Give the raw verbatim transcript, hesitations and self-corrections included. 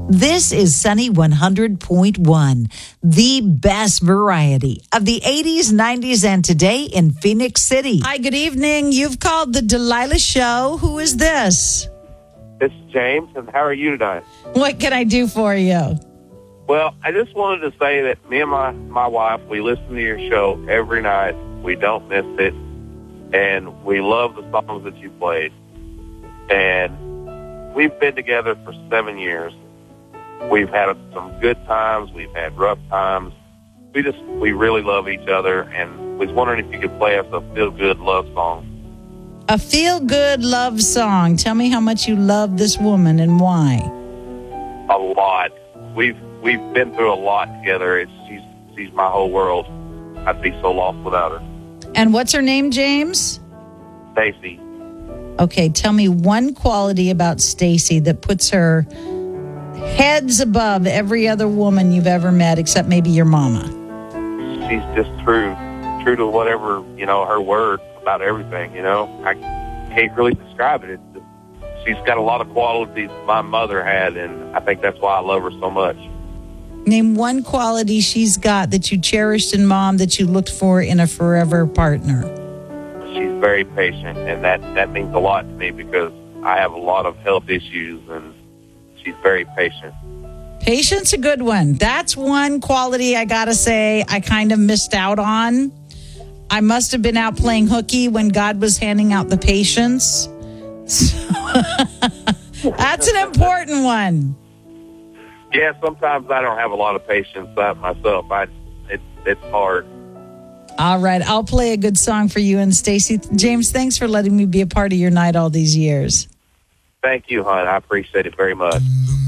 This is Sunny one hundred point one, the best variety of the eighties, nineties, and today in Phoenix City. Hi, good evening. You've called the Delilah Show. Who is this? This is James, and how are you tonight? What can I do for you? Well, I just wanted to say that me and my, my wife, we listen to your show every night. We don't miss it, and we love the songs that you played. And we've been together for seven years. We've had some good times. We've had rough times. We just, we really love each other, and was wondering if you could play us a feel-good love song. A feel-good love song. Tell me how much you love this woman and why. A lot. We've we've been through a lot together. It's, she's she's my whole world. I'd be so lost without her. And what's her name, James? Stacy. Okay, tell me one quality about Stacy that puts her heads above every other woman you've ever met, except maybe your mama. She's just true, true to whatever, you know, her word about everything, you know. I can't really describe it. It's just, she's got a lot of qualities my mother had, and I think that's why I love her so much. Name one quality she's got that you cherished in mom that you looked for in a forever partner. She's very patient, and that, that means a lot to me because I have a lot of health issues, and she's very patient. Patience, a good one. That's one quality I gotta say I kind of missed out on. I must have been out playing hooky when God was handing out the patience. So that's an important one. Yeah, sometimes I don't have a lot of patience uh, myself. I, it, it's hard. All right, I'll play a good song for you and Stacy. James, thanks for letting me be a part of your night all these years. Thank you, hon. I appreciate it very much.